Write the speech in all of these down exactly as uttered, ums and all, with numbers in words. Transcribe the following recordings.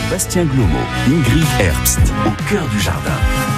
Bastien Glomo, Ingrid Herbst, au cœur du jardin.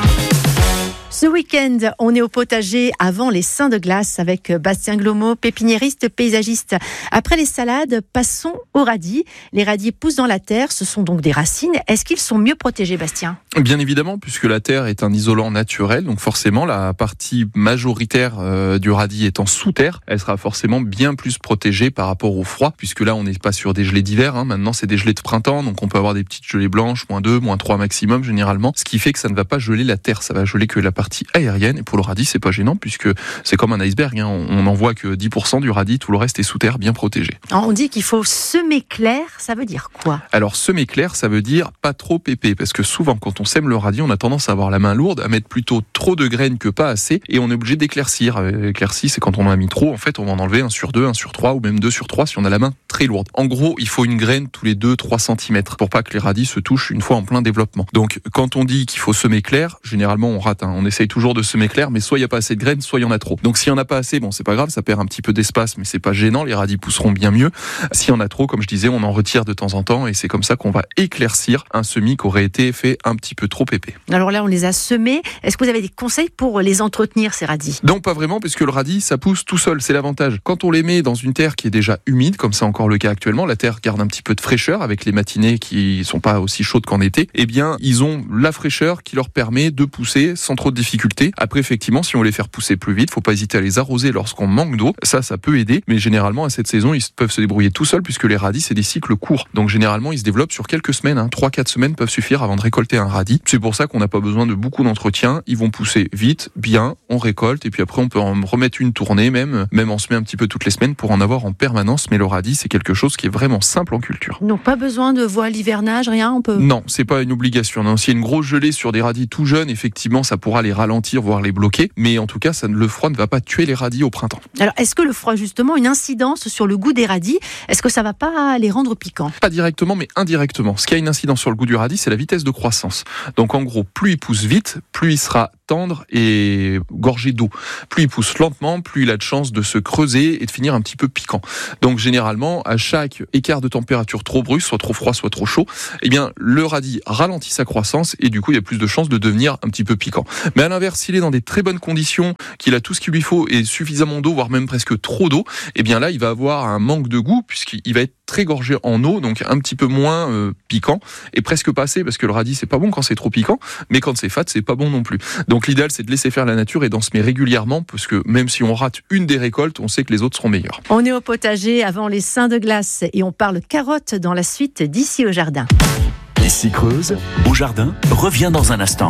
Ce week-end, on est au potager avant les Saints de glace avec Bastien Glomo, pépiniériste, paysagiste. Après les salades, passons aux radis. Les radis poussent dans la terre, ce sont donc des racines. Est-ce qu'ils sont mieux protégés, Bastien ? Bien évidemment, puisque la terre est un isolant naturel, donc forcément la partie majoritaire euh, du radis étant sous terre, elle sera forcément bien plus protégée par rapport au froid, puisque là on n'est pas sur des gelées d'hiver, hein. Maintenant c'est des gelées de printemps, donc on peut avoir des petites gelées blanches, moins deux, moins trois maximum généralement, ce qui fait que ça ne va pas geler la terre, ça va geler que la partie aérienne, et pour le radis c'est pas gênant puisque c'est comme un iceberg, hein. On n'en voit que dix pour cent du radis, tout le reste est sous terre, bien protégé. Alors on dit qu'il faut semer clair, ça veut dire quoi ? Alors semer clair, ça veut dire pas trop épais, parce que souvent quand on sème le radis, on a tendance à avoir la main lourde, à mettre plutôt trop de graines que pas assez, et on est obligé d'éclaircir. Éclairci, c'est quand on en a mis trop, en fait on va en enlever un sur deux, un sur trois, ou même deux sur trois si on a la main très lourde. En gros, il faut une graine tous les deux à trois centimètres pour pas que les radis se touchent une fois en plein développement. Donc quand on dit qu'il faut semer clair, généralement on rate, hein. On essaye toujours de semer clair, mais soit il n'y a pas assez de graines, soit il y en a trop. Donc s'il n'y en a pas assez, bon c'est pas grave, ça perd un petit peu d'espace, mais c'est pas gênant, les radis pousseront bien mieux. S'il y en a trop, comme je disais, on en retire de temps en temps, et c'est comme ça qu'on va éclaircir un semis qui aurait été fait un petit peu trop épais. Alors là on les a semés, est-ce que vous avez des conseils pour les entretenir, ces radis ? Non, pas vraiment, puisque le radis ça pousse tout seul, c'est l'avantage. Quand on les met dans une terre qui est déjà humide, comme c'est encore le cas actuellement, la terre garde un petit peu de fraîcheur avec les matinées qui sont pas aussi chaudes qu'en été, eh bien ils ont la fraîcheur qui leur permet de pousser sans trop de difficultés. Après effectivement, si on veut les faire pousser plus vite, faut pas hésiter à les arroser lorsqu'on manque d'eau, ça ça peut aider, mais généralement à cette saison ils peuvent se débrouiller tout seuls puisque les radis c'est des cycles courts, donc généralement ils se développent sur quelques semaines, hein. trois à quatre semaines peuvent suffire avant de récolter un radis. C'est pour ça qu'on n'a pas besoin de beaucoup d'entretien, ils vont pousser vite, bien, on récolte, et puis après on peut en remettre une tournée, même, même on se met un petit peu toutes les semaines pour en avoir en permanence, mais le radis c'est quelque chose qui est vraiment simple en culture. Donc pas besoin de voile hivernage, rien, on peut... Non, c'est pas une obligation, non. S'il y a une grosse gelée sur des radis tout jeunes, effectivement ça pourra les ralentir, voire les bloquer, mais en tout cas ça, le froid ne va pas tuer les radis au printemps. Alors est-ce que le froid justement a une incidence sur le goût des radis ? Est-ce que ça va pas les rendre piquants ? Pas directement, mais indirectement. Ce qui a une incidence sur le goût du radis, c'est la vitesse de croissance. Donc en gros, plus il pousse vite, plus il sera tendre et gorgé d'eau. Plus il pousse lentement, plus il a de chances de se creuser et de finir un petit peu piquant. Donc généralement, à chaque écart de température trop brusque, soit trop froid, soit trop chaud, eh bien le radis ralentit sa croissance et du coup il y a plus de chances de devenir un petit peu piquant. Mais à l'inverse, s'il est dans des très bonnes conditions, qu'il a tout ce qu'il lui faut et suffisamment d'eau, voire même presque trop d'eau, eh bien là il va avoir un manque de goût puisqu'il va être très gorgé en eau, donc un petit peu moins euh, piquant, et presque pas assez, parce que le radis c'est pas bon quand c'est trop piquant, mais quand c'est fade c'est pas bon non plus. Donc l'idéal c'est de laisser faire la nature et d'en semer régulièrement, parce que même si on rate une des récoltes, on sait que les autres seront meilleures. On est au potager avant les Saints de glace et on parle carottes dans la suite d'Ici au jardin. Ici Creuse, au jardin, revient dans un instant.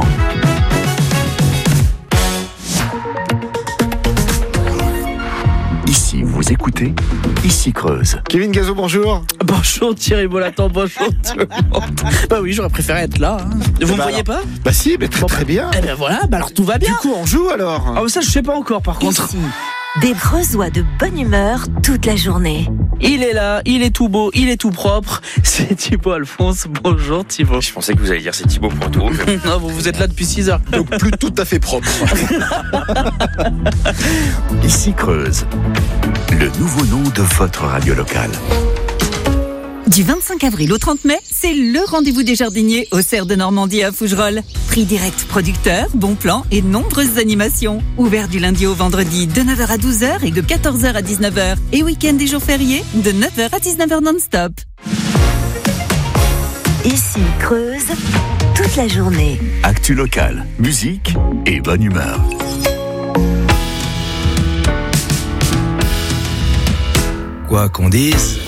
Ici, vous écoutez Ici Creuse. Kevin Gazo, bonjour. Bonjour Thierry Bolaton, bonjour tout le monde. Bah oui, j'aurais préféré être là. Hein. Vous bah me voyez pas ? Bah si, mais très, bon, très bien. Eh ben voilà, bah alors tout va bien. Du coup, on joue alors ? Ah bah ça, je sais pas encore par contre. Ici, des Creusois de bonne humeur toute la journée. Il est là, il est tout beau, il est tout propre. C'est Thibaut Alphonse. Bonjour Thibaut. Je pensais que vous alliez dire c'est Thibaut Pointeau. Non, vous, vous êtes là depuis six heures. Donc plus tout à fait propre. Ici Creuse, le nouveau nom de votre radio locale. Du vingt-cinq avril au trente mai, c'est le rendez-vous des jardiniers au Cerf de Normandie à Fougerolles. Prix direct producteur, bons plans et nombreuses animations. Ouvert du lundi au vendredi de neuf heures à douze heures et de quatorze heures à dix-neuf heures. Et week-end et jours fériés de neuf heures à dix-neuf heures non-stop. Ici Creuse, toute la journée. Actu locale, musique et bonne humeur. Quoi qu'on dise,